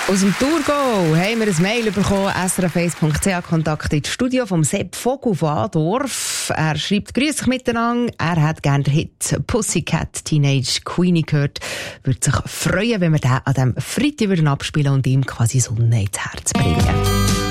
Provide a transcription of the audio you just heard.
Aus dem Thurgau haben wir ein Mail bekommen, srf1.ch, Kontakt ins Studio vom Sepp Vogel von Adorf. Er schreibt, grüß euch miteinander, er hat gerne den Hit Pussycat Teenage Queenie gehört. Würde sich freuen, wenn wir den an diesem Freitag abspielen und ihm quasi Sonne ins Herz bringen.